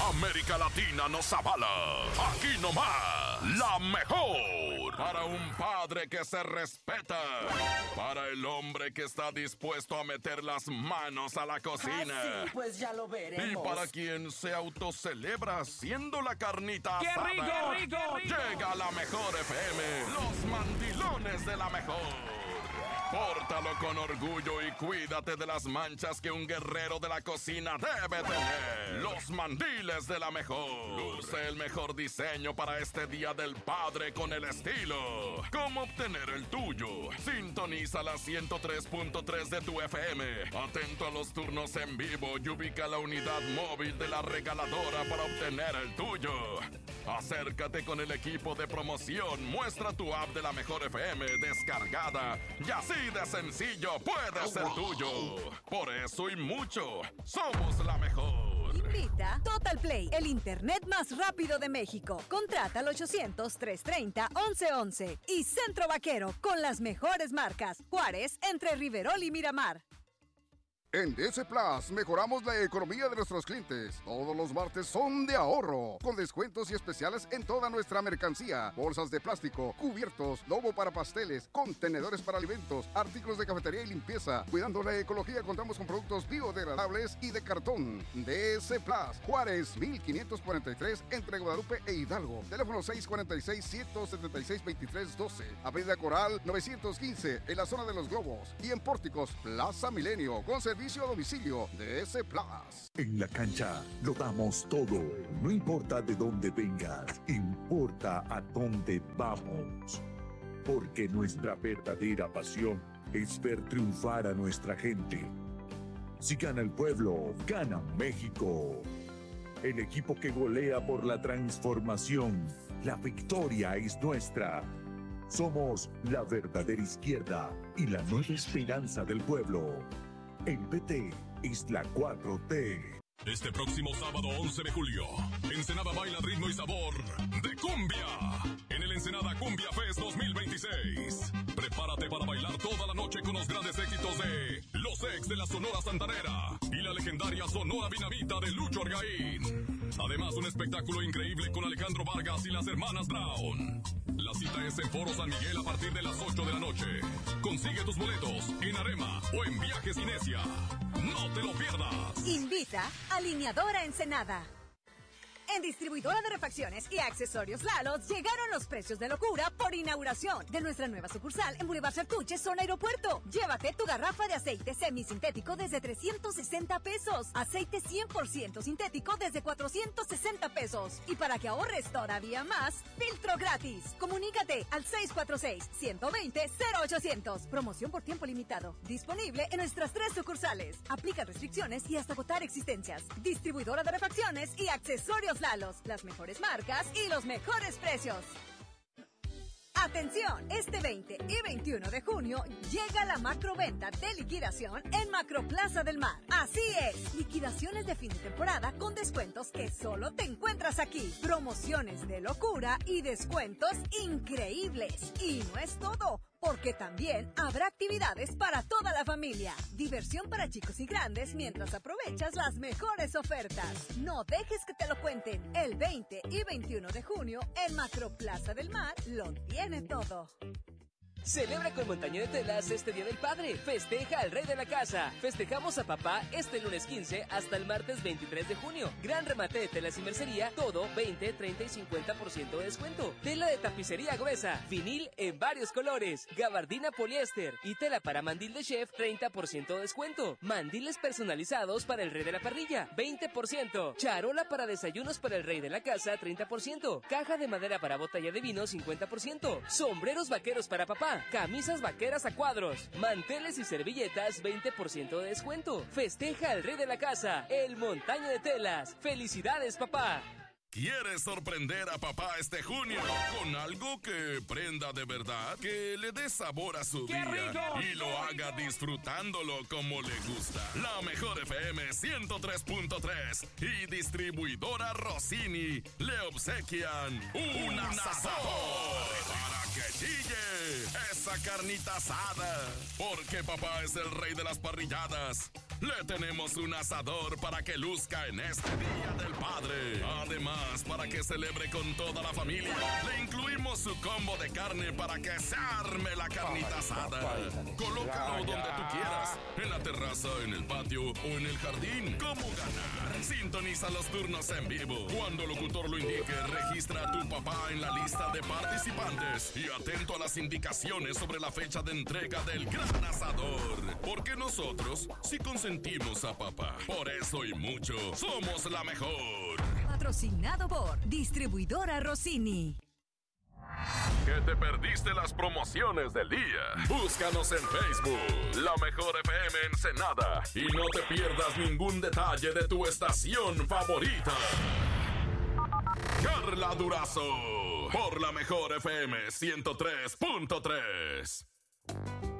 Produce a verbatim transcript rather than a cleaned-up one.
América Latina nos avala. Aquí nomás, la mejor. Para un padre que se respeta. Para el hombre que está dispuesto a meter las manos a la cocina. Ah, sí, pues ya lo veremos. Y para quien se autocelebra haciendo la carnita ¡Qué asada. rico, rico, rico! Llega la mejor F M, los mandilones de la mejor. Pórtalo con orgullo y cuídate de las manchas que un guerrero de la cocina debe tener. Los mandiles de la mejor. Luce el mejor diseño para este Día del Padre con el estilo. ¿Cómo obtener el tuyo? Sintoniza la ciento tres punto tres de tu F M. Atento a los turnos en vivo y ubica la unidad móvil de la regaladora para obtener el tuyo. Acércate con el equipo de promoción. Muestra tu app de la mejor F M descargada. Y así de sencillo puede ser tuyo. Por eso y mucho, somos la mejor. Invita Total Play, el internet más rápido de México. Contrata al ochocientos, trescientos treinta, once once. Y Centro Vaquero, con las mejores marcas. Juárez, entre Riverol y Miramar. En D S Plus mejoramos la economía de nuestros clientes. Todos los martes son de ahorro, con descuentos y especiales en toda nuestra mercancía. Bolsas de plástico, cubiertos, lobo para pasteles, contenedores para alimentos, artículos de cafetería y limpieza. Cuidando la ecología, contamos con productos biodegradables y de cartón. D S Plus, Juárez, mil quinientos cuarenta y tres, entre Guadalupe e Hidalgo. Teléfono seis cuatro seis, uno siete seis, dos tres uno dos. Avenida Coral, novecientos quince, en la zona de Los Globos. Y en Pórticos, Plaza Milenio, con servicio a domicilio de D S Plus. En la cancha lo damos todo. No importa de dónde vengas, importa a dónde vamos. Porque nuestra verdadera pasión es ver triunfar a nuestra gente. Si gana el pueblo, gana México. El equipo que golea por la transformación. La victoria es nuestra. Somos la verdadera izquierda y la nueva esperanza del pueblo. El P T es la cuatro T. Este próximo sábado once de julio, Ensenada baila ritmo y sabor de cumbia. En el Ensenada Cumbia Fest dos mil veintiséis. Prepárate para bailar toda la noche con los grandes éxitos de Los Ex de la Sonora Santanera y la legendaria Sonora Dinamita de Lucho Argaín. Además, un espectáculo increíble con Alejandro Vargas y las hermanas Brown. La cita es en Foro San Miguel a partir de las ocho de la noche. Consigue tus boletos en Arema o en Viajes Inesia. ¡No te lo pierdas! Invita Alineadora Ensenada. En Distribuidora de Refacciones y Accesorios Lalos llegaron los precios de locura por inauguración de nuestra nueva sucursal en Boulevard Sartuche, zona aeropuerto. Llévate tu garrafa de aceite semisintético desde trescientos sesenta pesos. Aceite cien por ciento sintético desde cuatrocientos sesenta pesos. Y para que ahorres todavía más, filtro gratis. Comunícate al seis cuatro seis, uno dos cero, cero ochocientos. Promoción por tiempo limitado. Disponible en nuestras tres sucursales. Aplica restricciones y hasta agotar existencias. Distribuidora de Refacciones y Accesorios Lalos, las mejores marcas y los mejores precios. Atención, este veinte y veintiuno de junio llega la macroventa de liquidación en Macroplaza del Mar. Así es, liquidaciones de fin de temporada con descuentos que solo te encuentras aquí. Promociones de locura y descuentos increíbles. Y no es todo, porque también habrá actividades para toda la familia. Diversión para chicos y grandes mientras aprovechas las mejores ofertas. No dejes que te lo cuenten. El veinte y veintiuno de junio en Macroplaza del Mar lo tiene todo. Celebra con Montaña de Telas este Día del Padre. Festeja al Rey de la Casa. Festejamos a papá este lunes quince hasta el martes veintitrés de junio. Gran remate de telas y mercería, todo veinte, treinta y cincuenta por ciento de descuento. Tela de tapicería gruesa, vinil en varios colores, gabardina poliéster y tela para mandil de chef, treinta por ciento de descuento. Mandiles personalizados para el Rey de la Parrilla, veinte por ciento. Charola para desayunos para el Rey de la Casa, treinta por ciento. Caja de madera para botella de vino, cincuenta por ciento. Sombreros vaqueros para papá. Camisas vaqueras a cuadros, manteles y servilletas, veinte por ciento de descuento. Festeja al Rey de la Casa, el Montaña de Telas. ¡Felicidades, papá! ¿Quieres sorprender a papá este junio con algo que prenda de verdad, que le dé sabor a su día rico! y lo haga disfrutándolo como le gusta? La Mejor F M ciento tres punto tres y distribuidora Rossini le obsequian un asador para que chille esa carnita asada. Porque papá es el rey de las parrilladas, le tenemos un asador para que luzca en este Día del Padre. Además, para que celebre con toda la familia, le incluimos su combo de carne para que se arme la carnita asada. Colócalo donde tú quieras, en la terraza, en el patio o en el jardín. ¿Cómo ganar? Sintoniza los turnos en vivo. Cuando el locutor lo indique, registra a tu papá en la lista de participantes y atento a las indicaciones sobre la fecha de entrega del gran asador. Porque nosotros sí consentimos a papá. Por eso y mucho, somos la mejor. Patrocinado por Distribuidora Rossini. ¿Que te perdiste las promociones del día? Búscanos en Facebook, La Mejor F M Ensenada, y no te pierdas ningún detalle de tu estación favorita. Carla Durazo, por La Mejor F M ciento tres punto tres.